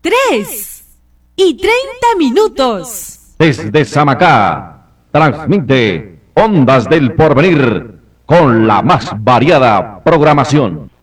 3:30. Desde Samacá, transmite Ondas del Porvenir con la más variada programación.